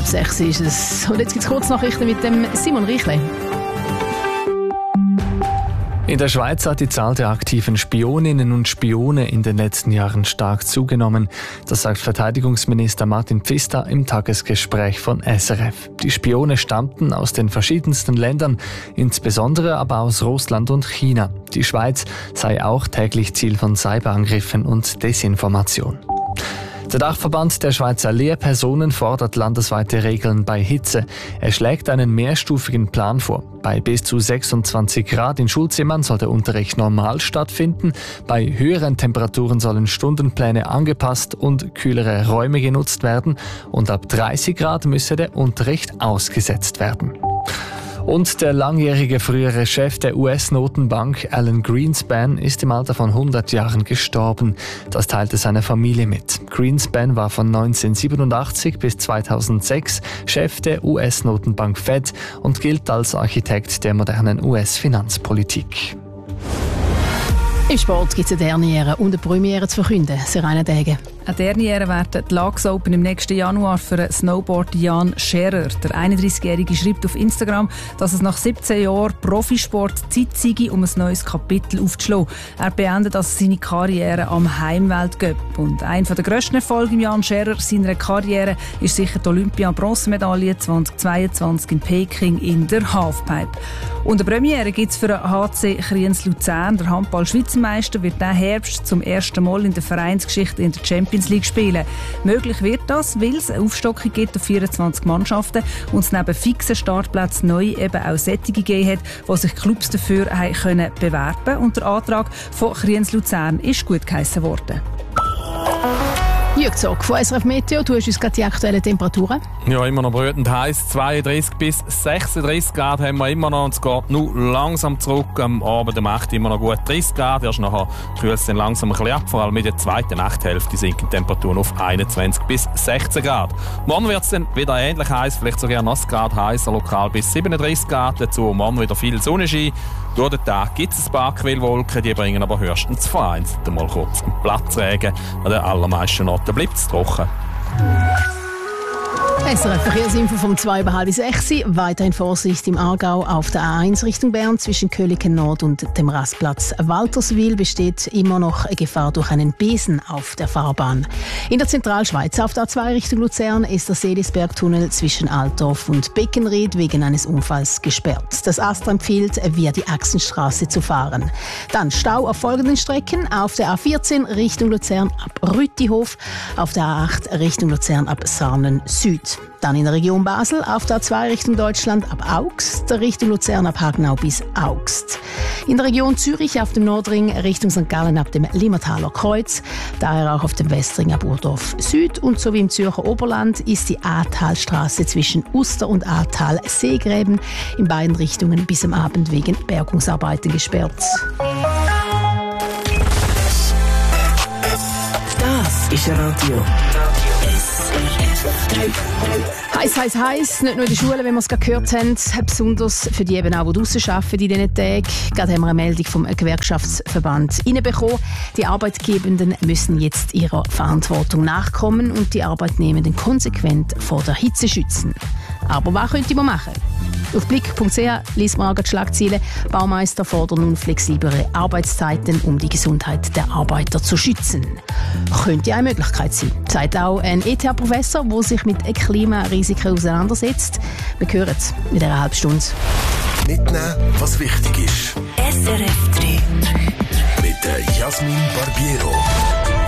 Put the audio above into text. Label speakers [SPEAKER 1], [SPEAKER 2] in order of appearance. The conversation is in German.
[SPEAKER 1] 5:30 ist es. Und jetzt gibt es Kurznachrichten mit dem Simon Riechle.
[SPEAKER 2] In der Schweiz hat die Zahl der aktiven Spioninnen und Spione in den letzten Jahren stark zugenommen. Das sagt Verteidigungsminister Martin Pfister im Tagesgespräch von SRF. Die Spione stammten aus den verschiedensten Ländern, insbesondere aber aus Russland und China. Die Schweiz sei auch täglich Ziel von Cyberangriffen und Desinformation. Der Dachverband der Schweizer Lehrpersonen fordert landesweite Regeln bei Hitze. Er schlägt einen mehrstufigen Plan vor. Bei bis zu 26 Grad in Schulzimmern soll der Unterricht normal stattfinden. Bei höheren Temperaturen sollen Stundenpläne angepasst und kühlere Räume genutzt werden. Und ab 30 Grad müsse der Unterricht ausgesetzt werden. Und der langjährige frühere Chef der US-Notenbank, Alan Greenspan, ist im Alter von 100 Jahren gestorben. Das teilte seine Familie mit. Greenspan war von 1987 bis 2006 Chef der US-Notenbank Fed und gilt als Architekt der modernen US-Finanzpolitik.
[SPEAKER 1] Im Sport gibt es eine Derniere und eine Premiere zu verkünden. Serena Degen.
[SPEAKER 3] Eine Derniere werden die Laax Open im nächsten Januar für Snowboarder Jan Scherer. Der 31-Jährige schreibt auf Instagram, dass es nach 17 Jahren Profisport Zeit sei, um ein neues Kapitel aufzuschlagen. Er beendet also seine Karriere am Heimweltcup. Und einer der grössten Erfolge im Jan Scherer seiner Karriere ist sicher die Olympia-Bronzemedaille 2022 in Peking in der Halfpipe. Und eine Premiere gibt es für den HC Kriens Luzern. Der Handball-Schweizermeister wird diesen Herbst zum ersten Mal in der Vereinsgeschichte in der Champions League spielen. Möglich wird das, weil es eine Aufstockung gibt auf 24 Mannschaften und es neben fixen Startplätzen neu eben auch solche gegeben hat, wo sich Clubs dafür können bewerben. Und der Antrag von Kriens Luzern ist gut geheissen worden.
[SPEAKER 1] Jürg Zog von SRF Meteo, du hast uns gerade die aktuellen Temperaturen.
[SPEAKER 4] Ja, immer noch brütend heiß. 32 bis 36 Grad haben wir immer noch und es geht nur langsam zurück. Am Abend um 8 immer noch gut 30 Grad. Erst nachher kühlt es dann langsam ein bisschen ab. Vor allem in der zweiten Nachthälfte sinken die Temperaturen auf 21 bis 16 Grad. Morgen wird es dann wieder ähnlich heiß, vielleicht sogar noch 1 Grad heißer, lokal bis 37 Grad. Dazu morgen wieder viel Sonnenschein. Durch den Tag gibt es ein paar Quellwolken, die bringen aber höchstens vereinzelt mal kurz einen Platzregen. An den allermeisten Orten bleibt es trocken.
[SPEAKER 1] SRF Verkehrsinfo vom 5:30. Weiterhin Vorsicht im Aargau auf der A1 Richtung Bern zwischen Köliken Nord und dem Rastplatz Walterswil besteht immer noch eine Gefahr durch einen Besen auf der Fahrbahn. In der Zentralschweiz auf der A2 Richtung Luzern ist der Seelisbergtunnel zwischen Altdorf und Beckenried wegen eines Unfalls gesperrt. Das ASTRA empfiehlt, via die Achsenstraße zu fahren. Dann Stau auf folgenden Strecken: auf der A14 Richtung Luzern ab Rüttihof, auf der A8 Richtung Luzern ab Sarnen Süd. Dann in der Region Basel auf der A2 Richtung Deutschland ab Augst, Richtung Luzern ab Hagenau bis Augst. In der Region Zürich auf dem Nordring Richtung St. Gallen ab dem Limmertaler Kreuz, daher auch auf dem Westring ab Urdorf Süd. Und sowie im Zürcher Oberland ist die Aatalstraße zwischen Uster und Aatal-Seegräben in beiden Richtungen bis am Abend wegen Bergungsarbeiten gesperrt.
[SPEAKER 5] Das ist Radio.
[SPEAKER 1] Heiß. Nicht nur in den Schulen, wie wir es gerade gehört haben, besonders für die eben auch, die draussen arbeiten in diesen Tagen. Gerade haben wir eine Meldung vom Gewerkschaftsverband reinbekommen. Die Arbeitgebenden müssen jetzt ihrer Verantwortung nachkommen und die Arbeitnehmenden konsequent vor der Hitze schützen. Aber was könnte man machen? Auf blick.ch liest man auch die Schlagzeilen. Baumeister fordern nun flexiblere Arbeitszeiten, um die Gesundheit der Arbeiter zu schützen. Könnte eine Möglichkeit sein, sagt auch ein ETH-Professor, der sich mit Klimarisiken auseinandersetzt. Wir hören es in dieser halben Stunde.
[SPEAKER 5] Mitnehmen, was wichtig ist.
[SPEAKER 6] SRF 3.
[SPEAKER 5] Mit Jasmin Barbiero.